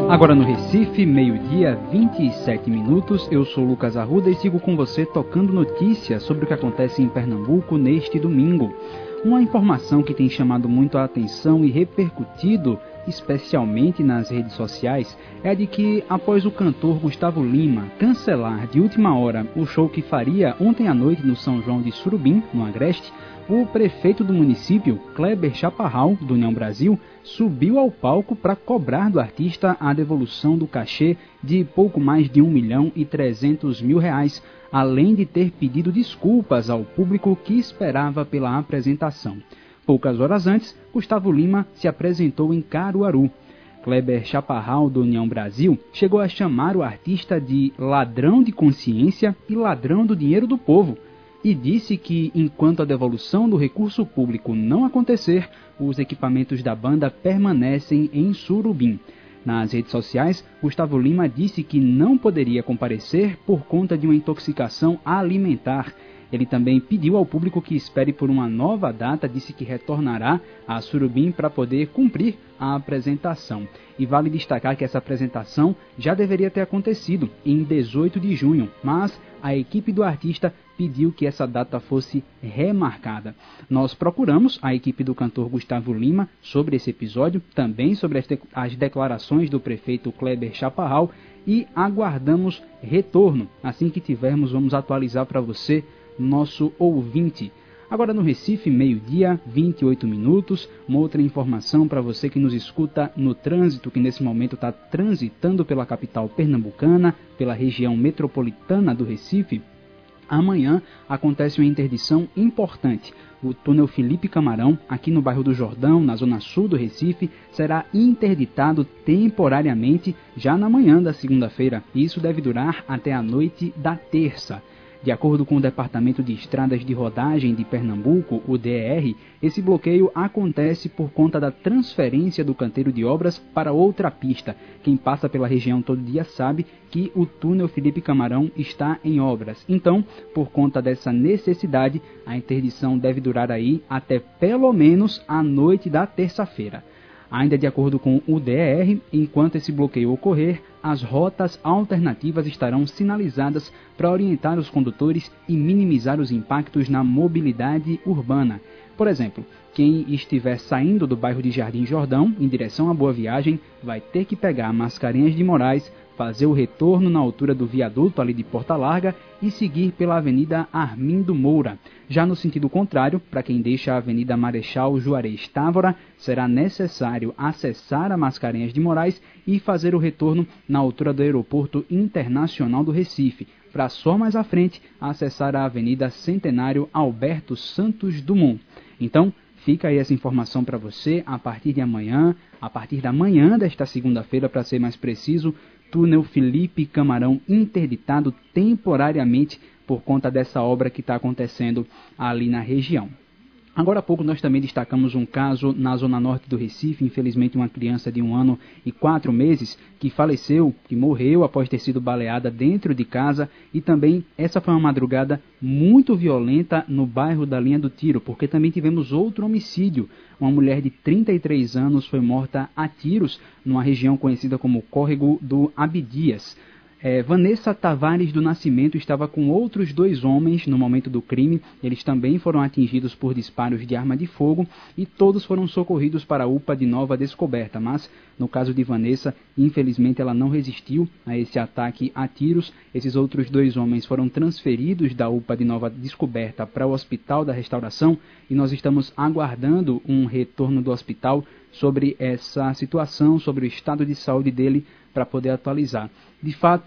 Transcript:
Agora no Recife, meio-dia, 27 minutos, eu sou Lucas Arruda e sigo com você tocando notícias sobre o que acontece em Pernambuco neste domingo. Uma informação que tem chamado muito a atenção e repercutido, especialmente nas redes sociais, é a de que, após o cantor Gustavo Lima cancelar de última hora o show que faria ontem à noite no São João de Surubim, no Agreste, o prefeito do município, Kleber Chaparral, do União Brasil, subiu ao palco para cobrar do artista a devolução do cachê de pouco mais de R$1.300.000, além de ter pedido desculpas ao público que esperava pela apresentação. Poucas horas antes, Gustavo Lima se apresentou em Caruaru. Kleber Chaparral, do União Brasil, chegou a chamar o artista de ladrão de consciência e ladrão do dinheiro do povo, e disse que, enquanto a devolução do recurso público não acontecer, os equipamentos da banda permanecem em Surubim. Nas redes sociais, Gustavo Lima disse que não poderia comparecer por conta de uma intoxicação alimentar. Ele também pediu ao público que espere por uma nova data, disse que retornará a Surubim para poder cumprir a apresentação. E vale destacar que essa apresentação já deveria ter acontecido em 18 de junho, mas a equipe do artista pediu que essa data fosse remarcada. Nós procuramos a equipe do cantor Gustavo Lima sobre esse episódio, também sobre as declarações do prefeito Kleber Chaparral e aguardamos retorno. Assim que tivermos, vamos atualizar para você, nosso ouvinte. Agora no Recife, meio-dia, 28 minutos, uma outra informação para você que nos escuta no trânsito, que nesse momento está transitando pela capital pernambucana, pela região metropolitana do Recife. Amanhã acontece uma interdição importante. O túnel Felipe Camarão, aqui no bairro do Jordão, na zona sul do Recife, será interditado temporariamente já na manhã da segunda-feira. Isso deve durar até a noite da terça. De acordo com o Departamento de Estradas de Rodagem de Pernambuco, o DER, esse bloqueio acontece por conta da transferência do canteiro de obras para outra pista. Quem passa pela região todo dia sabe que o túnel Felipe Camarão está em obras. Então, por conta dessa necessidade, a interdição deve durar aí até pelo menos a noite da terça-feira. Ainda de acordo com o DER, enquanto esse bloqueio ocorrer, as rotas alternativas estarão sinalizadas para orientar os condutores e minimizar os impactos na mobilidade urbana. Por exemplo, quem estiver saindo do bairro de Jardim Jordão em direção à Boa Viagem vai ter que pegar Mascarenhas de Moraes, fazer o retorno na altura do viaduto ali de Porta Larga e seguir pela Avenida Armindo Moura. Já no sentido contrário, para quem deixa a Avenida Marechal Juarez Távora, será necessário acessar a Mascarenhas de Moraes e fazer o retorno na altura do Aeroporto Internacional do Recife, para só mais à frente acessar a Avenida Centenário Alberto Santos Dumont. Então, fica aí essa informação para você a partir de amanhã, a partir da manhã desta segunda-feira, para ser mais preciso, túnel Felipe Camarão interditado temporariamente por conta dessa obra que está acontecendo ali na região. Agora há pouco nós também destacamos um caso na zona norte do Recife, infelizmente uma criança de 1 ano e 4 meses que faleceu, que morreu após ter sido baleada dentro de casa, e também essa foi uma madrugada muito violenta no bairro da Linha do Tiro, porque também tivemos outro homicídio. Uma mulher de 33 anos foi morta a tiros numa região conhecida como Córrego do Abdias. Vanessa Tavares do Nascimento estava com outros 2 homens no momento do crime. Eles também foram atingidos por disparos de arma de fogo e todos foram socorridos para a UPA de Nova Descoberta. Mas, no caso de Vanessa, infelizmente ela não resistiu a esse ataque a tiros. Esses outros 2 homens foram transferidos da UPA de Nova Descoberta para o Hospital da Restauração e nós estamos aguardando um retorno do hospital sobre essa situação, sobre o estado de saúde dele, para poder atualizar. De fato,